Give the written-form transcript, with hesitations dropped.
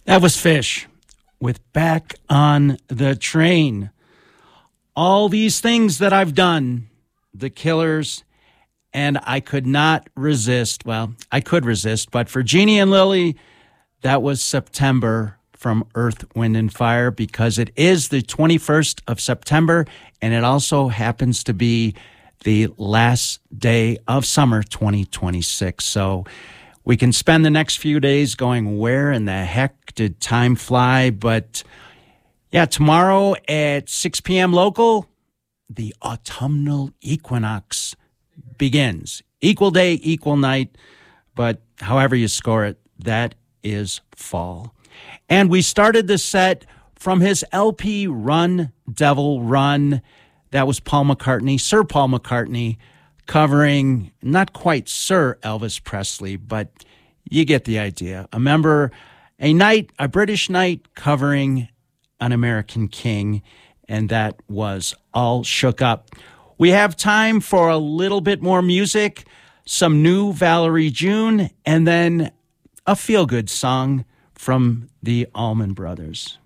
That was Fish with Back on the Train. All these things that I've done, the Killers, and I could not resist. Well, I could resist, but for Jeannie and Lily, that was September from Earth, Wind, and Fire, because it is the 21st of September, and it also happens to be the last day of summer 2026. So we can spend the next few days going, where in the heck did time fly? But yeah, tomorrow at 6 p.m. local, the autumnal equinox begins. Equal day, equal night, but however you score it, that is fall. And we started the set from his LP Run, Devil, Run. That was Paul McCartney, Sir Paul McCartney, covering not quite Sir Elvis Presley, but you get the idea. A British knight covering an American king, and that was All Shook Up. We have time for a little bit more music, some new Valerie June, and then a feel-good song from the Allman Brothers.